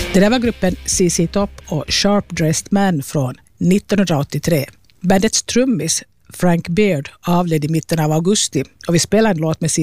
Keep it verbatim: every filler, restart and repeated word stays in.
Det där var gruppen C C Top och Sharp Dressed Man från nittonhundraåttiotre. Bandets trummis Frank Beard avled i mitten av augusti och vi spelar en låt med C